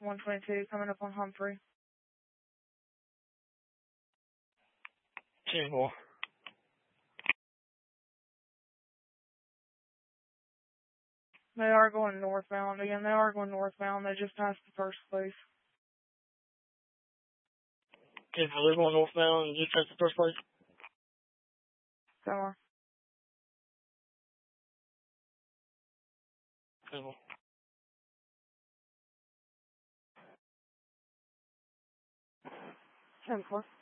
122 coming up on Humphrey. 10-4. They are going northbound again. They are going northbound. They just passed the first place. 10-4, they're going northbound and just passed the first place. Somewhere. 10-4. 10-4.